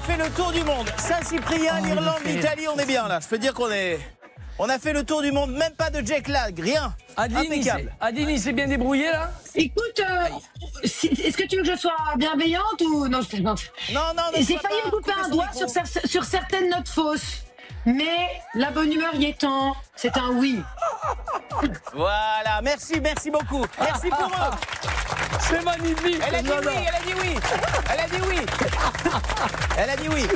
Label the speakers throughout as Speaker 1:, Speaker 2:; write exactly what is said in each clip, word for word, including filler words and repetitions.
Speaker 1: fait le tour du monde. Saint-Cyprien,
Speaker 2: Oh,
Speaker 1: l'Irlande,
Speaker 2: il fait-
Speaker 1: l'Italie, on est bien là. Je peux dire qu'on est... On a fait le tour du monde, même pas de jet lag, rien.
Speaker 2: Adeline, il s'est-
Speaker 1: Impeccable.
Speaker 2: Adeline, il s'est bien débrouillé là?
Speaker 3: Écoute, euh, si- est-ce que tu veux que je sois bienveillante ou non, je plaisante.
Speaker 1: Non, non, ne
Speaker 3: J'ai
Speaker 1: sois
Speaker 3: failli
Speaker 1: pas
Speaker 3: me couper
Speaker 1: couper
Speaker 3: un
Speaker 1: son
Speaker 3: doigt
Speaker 1: micro.
Speaker 3: sur, cer- sur certaines notes fausses. Mais la bonne humeur y étant, c'est un oui.
Speaker 1: Voilà, merci, merci beaucoup. Merci pour eux.
Speaker 2: C'est magnifique.
Speaker 1: Elle a dit
Speaker 2: j'adore.
Speaker 1: oui, elle a dit oui. Elle a dit oui. Elle a dit oui.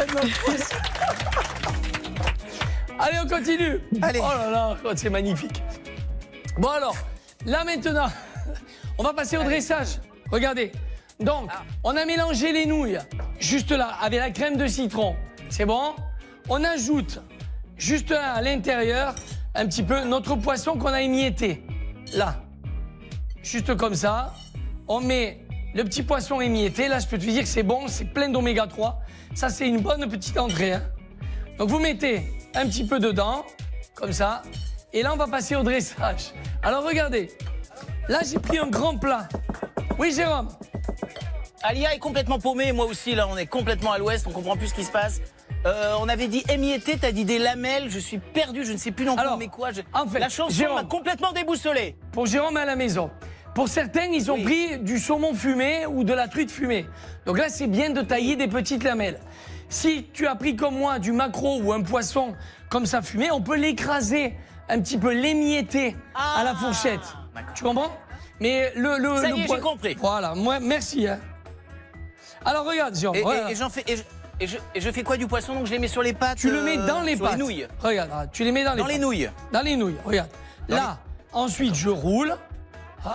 Speaker 2: Allez, on continue.
Speaker 1: Allez.
Speaker 2: Oh là là, oh, c'est magnifique. Bon alors, là maintenant, on va passer au dressage. Regardez. Donc, on a mélangé les nouilles, juste là, avec la crème de citron. C'est bon? On ajoute, juste là, à l'intérieur, un petit peu notre poisson qu'on a émietté. Là. Juste comme ça. On met le petit poisson émietté. Là, je peux te dire que c'est bon, c'est plein d'oméga trois. Ça, c'est une bonne petite entrée, hein. Donc, vous mettez un petit peu dedans, comme ça. Et là, on va passer au dressage. Alors, regardez. Là, j'ai pris un grand plat. Oui, Jérôme?
Speaker 1: Alia est complètement paumée, moi aussi, là, on est complètement à l'ouest, on comprend plus ce qui se passe. Euh, on avait dit émietté, t'as dit des lamelles, je suis perdu, je ne sais plus non plus
Speaker 2: Alors,
Speaker 1: mais quoi. je-
Speaker 2: en fait,
Speaker 1: la chanson
Speaker 2: Jérôme-
Speaker 1: m'a complètement déboussolé.
Speaker 2: Pour Jérôme à la maison. Pour certains, ils ont
Speaker 1: Oui.
Speaker 2: pris du saumon fumé ou de la truite fumée. Donc là, c'est bien de tailler des petites lamelles. Si tu as pris comme moi du maquereau ou un poisson comme ça fumé, on peut l'écraser un petit peu, l'émietter à la
Speaker 1: Ah,
Speaker 2: fourchette.
Speaker 1: d'accord.
Speaker 2: Tu comprends? Mais le, le,
Speaker 1: Ça
Speaker 2: le
Speaker 1: y est,
Speaker 2: poi-
Speaker 1: j'ai compris.
Speaker 2: Voilà, moi, merci. Hein. Alors regarde, Jérôme.
Speaker 1: Et, et-
Speaker 2: voilà.
Speaker 1: et j'en fais. Et je, et je- et je fais quoi du poisson? Donc je les mets sur les pâtes.
Speaker 2: Tu le mets
Speaker 1: euh,
Speaker 2: dans les
Speaker 1: sur
Speaker 2: pâtes.
Speaker 1: les nouilles.
Speaker 2: Regarde, ah, tu les mets dans les
Speaker 1: Dans les
Speaker 2: pâtes.
Speaker 1: nouilles.
Speaker 2: Dans les nouilles, regarde.
Speaker 1: Dans
Speaker 2: Là, ensuite, je roule.